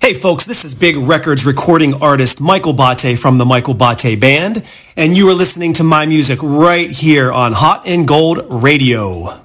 Hey folks, this is Big Records recording artist Michael Bate from the Michael Bate Band, and you are listening to my music right here on Hot and Gold Radio.